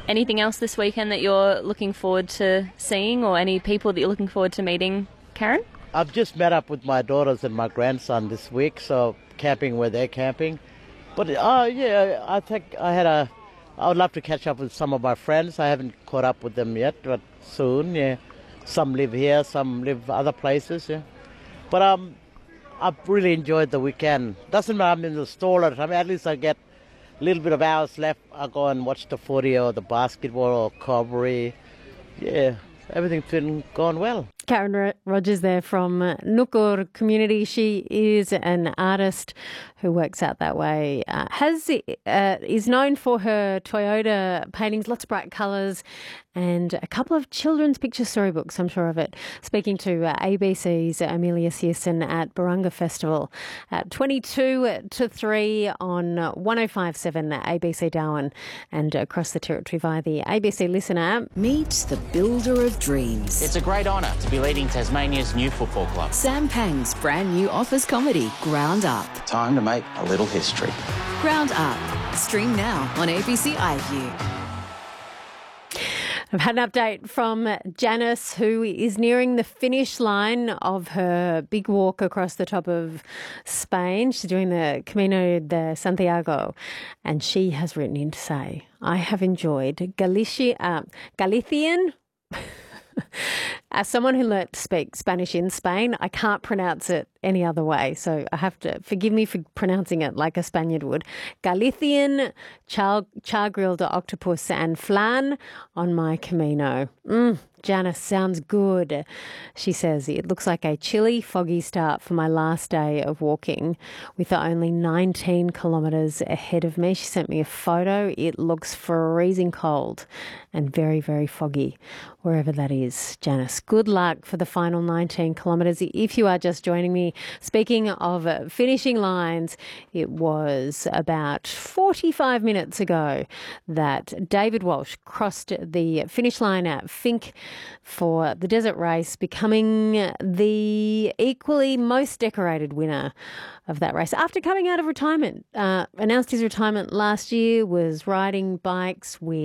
Anything else this weekend that you're looking forward to seeing, or any people that you're looking forward to meeting, Karen? I've just met up with my daughters and my grandson this week, so camping where they're camping. But yeah, I think I would love to catch up with some of my friends. I haven't caught up with them yet, but soon, yeah. Some live here, some live other places, yeah. But I've really enjoyed the weekend. Doesn't matter I'm in the store all the time. At least I get a little bit of hours left. I go and watch the footy or the basketball or Calvary. Yeah, everything's been going well. Karen Rogers there from Nukur community. She is an artist who works out that way. Is known for her Toyota paintings, lots of bright colours, and a couple of children's picture storybooks, I'm sure of it. Speaking to ABC's Amelia Searson at Barunga Festival at 22 to 3 on 105.7 ABC Darwin and across the territory via the ABC Listen app. Meet the builder of dreams. It's a great honour to be leading Tasmania's new football club. Sam Pang's brand new office comedy, Ground Up. Time to make a little history. Ground Up. Stream now on ABC iView. I've had an update from Janice, who is nearing the finish line of her big walk across the top of Spain. She's doing the Camino de Santiago, and she has written in to say, I have enjoyed Galician. As someone who learnt to speak Spanish in Spain, I can't pronounce it any other way. So I have to forgive me for pronouncing it like a Spaniard would. Galician char-grilled octopus and flan on my Camino. Janice, sounds good. She says, it looks like a chilly, foggy start for my last day of walking with only 19 kilometres ahead of me. She sent me a photo. It looks freezing cold and very, very foggy, wherever that is. Janice, good luck for the final 19 kilometres. If you are just joining me, speaking of finishing lines, it was about 45 minutes ago that David Walsh crossed the finish line at Finke for the Desert Race, becoming the equally most decorated winner of that race. After coming out of retirement, announced his retirement last year, was riding bikes with